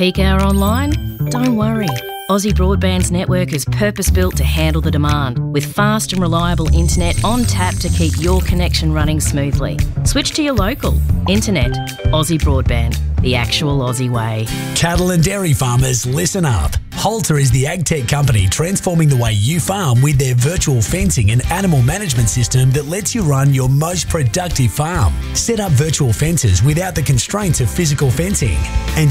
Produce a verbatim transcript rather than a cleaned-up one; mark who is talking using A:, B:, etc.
A: Peak hour online? Don't worry. Aussie Broadband's network is purpose-built to handle the demand, with fast and reliable internet on tap to keep your connection running smoothly. Switch to your local. Internet. Aussie Broadband. The actual Aussie way.
B: Cattle and dairy farmers, listen up. Halter is the agtech company transforming the way you farm with their virtual fencing and animal management system that lets you run your most productive farm. Set up virtual fences without the constraints of physical fencing and